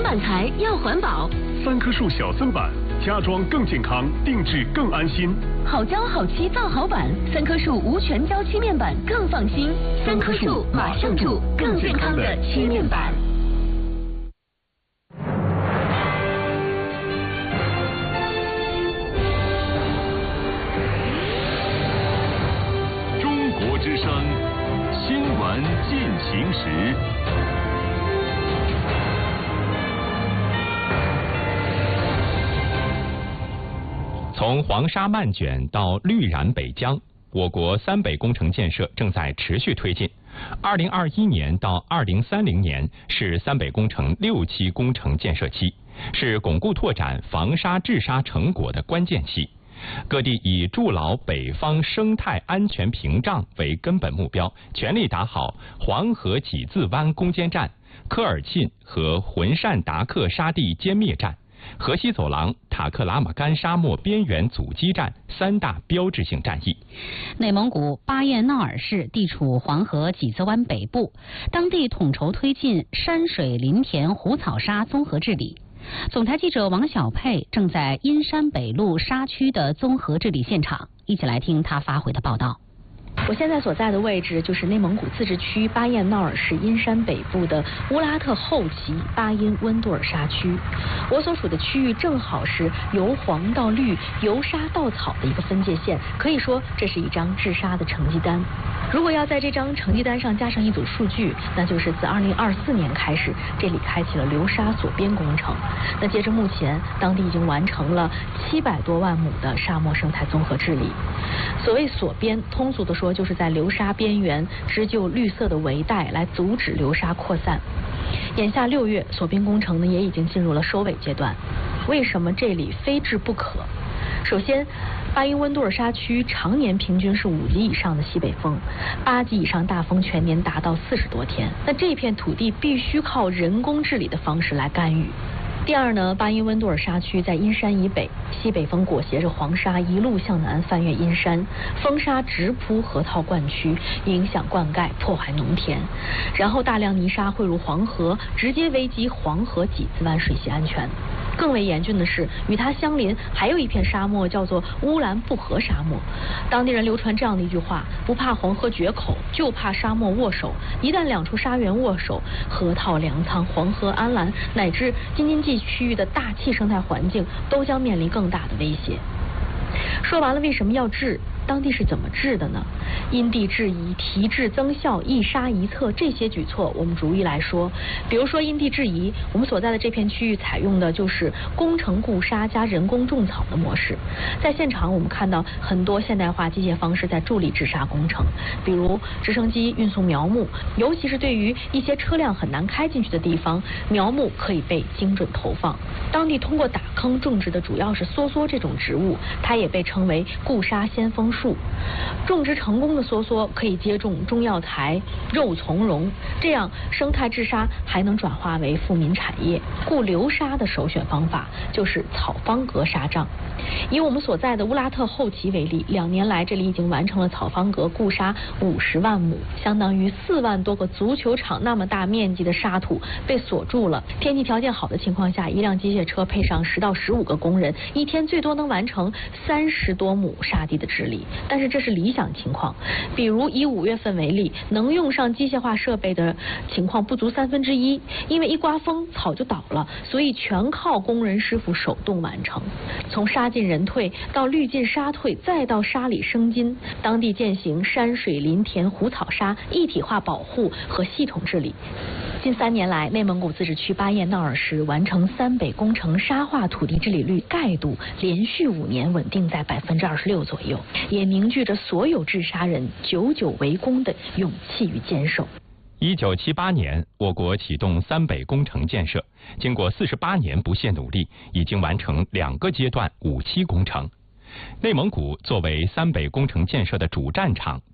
板材要环保。 3棵树小森板，家装更健康，定制更安心。 好胶好漆造好板，3棵树无全胶漆面板更放心。3棵树马上住更健康的漆面板。 中国之声新闻进行时。 从黄沙漫卷到绿染北疆，我国三北工程建设正在持续推进。2021年到2030年是三北工程6期工程建设期，是巩固拓展防沙治沙成果的关键期。各地以筑牢北方生态安全屏障为根本目标，全力打好黄河几字湾攻坚战、科尔沁和浑善达克沙地歼灭战、河西走廊、塔克拉玛干沙漠边缘阻击战3大标志性战役。 内蒙古巴彦淖尔市地处黄河几字湾北部，当地统筹推进山水林田湖草沙综合治理。总台记者王小佩正在阴山北路沙区的综合治理现场，一起来听他发回的报道。 我现在所在的位置就是内蒙古自治区巴彦淖尔市阴山北部的乌拉特后旗巴音温杜尔沙区。我所处的区域正好是由黄到绿、由沙到草的一个分界线，可以说这是一张治沙的成绩单。如果要在这张成绩单上加上一组数据，那就是自2024年开始，这里开启了流沙锁边工程。那截至目前，当地已经完成了700多万亩的沙漠生态综合治理。所谓锁边，通俗的说，就是在流沙边缘织就绿色的围带，来阻止流沙扩散。眼下6月，锁边工程呢也已经进入了收尾阶段。为什么这里非治不可？首先，巴音温杜尔沙区常年平均是5级以上的西北风，8级以上大风全年达到40多天。那这片土地必须靠人工治理的方式来干预。第二呢，巴音温杜尔沙区在阴山以北，西北风裹挟着黄沙一路向南翻越阴山，风沙直扑河套灌区，影响灌溉，破坏农田。然后大量泥沙汇入黄河，直接危及黄河几字湾水系安全。更为严峻的是，与它相邻还有一片沙漠，叫做乌兰布和沙漠。当地人流传这样的一句话：不怕黄河决口，就怕沙漠握手。一旦两处沙源握手，河套粮仓、黄河安澜乃至京津冀区域的大气生态环境都将面临更大的威胁。说完了为什么要治，当地是怎么治的呢？因地制宜、提质增效、一沙一策，这些举措我们逐一来说。比如说因地制宜，我们所在的这片区域采用的就是工程固沙加人工种草的模式。在现场我们看到很多现代化机械方式在助力治沙工程，比如直升机运送苗木，尤其是对于一些车辆很难开进去的地方，苗木可以被精准投放。当地通过打坑种植的主要是梭梭这种植物，它也被称为固沙先锋树。种植成功的梭梭可以接种中药材、肉苁蓉，这样生态治沙还能转化为富民产业。固流沙的首选方法就是草方格沙障。以我们所在的乌拉特后旗为例，2年来这里已经完成了草方格固沙50万亩，相当于4万多个足球场那么大面积的沙土被锁住了。天气条件好的情况下，一辆机械车配上10到15个工人，一天最多能完成30多亩沙地的治理。但是这是理想情况，比如以5月份为例，能用上机械化设备的情况不足1/3，因为一刮风草就倒了，所以全靠工人师傅手动完成。从沙进人退到绿进沙退，再到沙里生金，当地践行山水林田湖草沙一体化保护和系统治理。近3年来，内蒙古自治区巴彦淖尔市完成三北工程沙化土地治理率盖度连续5年稳定在26%左右，也凝聚着所有治沙人久久为功的勇气与坚守。 1978年，我国启动三北工程建设，经过48年不懈努力，已经完成2个阶段5期工程。内蒙古作为三北工程建设的主战场，